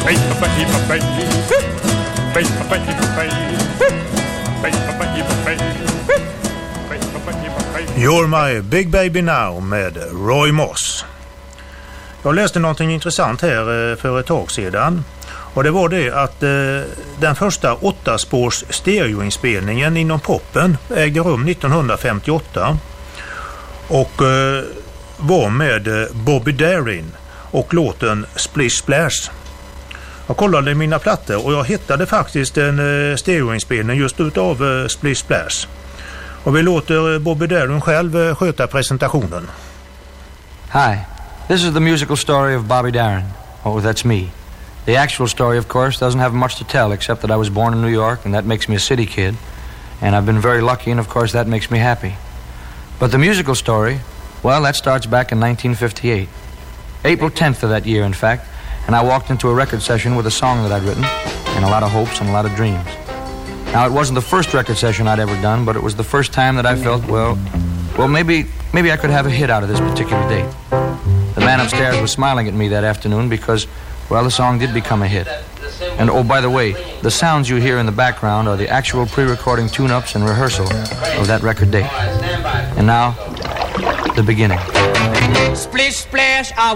You're My Big Baby Now med Roy Moss. Jag läste någonting intressant här för ett tag sedan. Och det var det att den första 8-spårs stereoinspelningen inom poppen ägde rum 1958. Och var med Bobby Darin och låten Splish Splash. Jag kollade i mina plattor och jag hittade faktiskt en stereoinspelning just utav Splish Splash. Och vi låter Bobby Darin själv sköta presentationen. Hi, this is the musical story of Bobby Darin. Oh, that's me. The actual story, of course, doesn't have much to tell except that I was born in New York and that makes me a city kid. And I've been very lucky and, of course, that makes me happy. But the musical story, well, that starts back in 1958. April 10th of that year, in fact, and I walked into a record session with a song that I'd written and a lot of hopes and a lot of dreams. Now, it wasn't the first record session I'd ever done, but it was the first time that I felt, well, maybe I could have a hit out of this particular date. The man upstairs was smiling at me that afternoon because, well, the song did become a hit. And, oh, by the way, the sounds you hear in the background are the actual pre-recording tune-ups and rehearsal of that record date. And now, the beginning. Splish, splash,